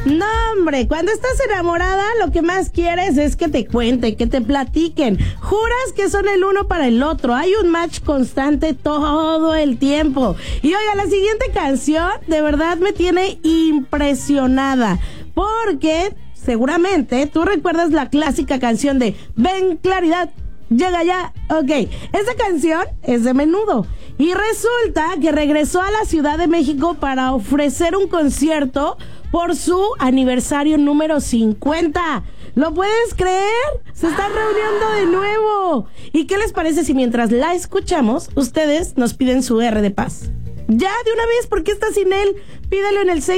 No, hombre, cuando estás enamorada, lo que más quieres es que te cuenten, que te platiquen. Juras que son el uno para el otro. Hay un match constante todo el tiempo. Y oiga, la siguiente canción de verdad me tiene impresionada. Porque seguramente tú recuerdas la clásica canción de Ven Claridad, llega ya. Ok, esta canción es de Menudo. Y resulta que regresó a la Ciudad de México para ofrecer un concierto por su aniversario número 50. ¿Lo puedes creer? Se están reuniendo de nuevo. ¿Y qué les parece si mientras la escuchamos, ustedes nos piden su R de paz? Ya, de una vez, ¿por qué estás sin él? Pídelo en el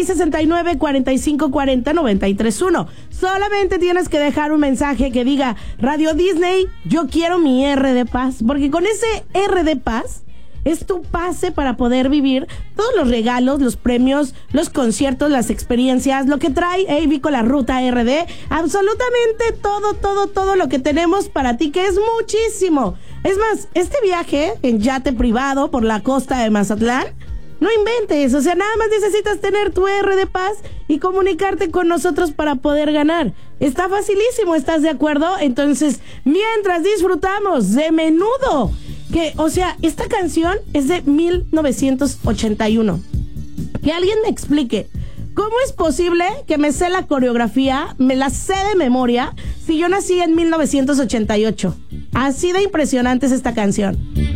669-4540-931. Solamente tienes que dejar un mensaje que diga Radio Disney, yo quiero mi R de paz. Porque con ese R de paz es tu pase para poder vivir todos los regalos, los premios, los conciertos, las experiencias, lo que trae AB con la Ruta RD, absolutamente todo lo que tenemos para ti, que es muchísimo. Es más, este viaje en yate privado por la costa de Mazatlán, no inventes, o sea, nada más necesitas tener tu R de paz y comunicarte con nosotros para poder ganar. Está facilísimo, ¿estás de acuerdo? Entonces, mientras disfrutamos de Menudo, que, o sea, esta canción es de 1981. Que alguien me explique, ¿cómo es posible que me sé la coreografía, me la sé de memoria, si yo nací en 1988? Así de impresionante es esta canción.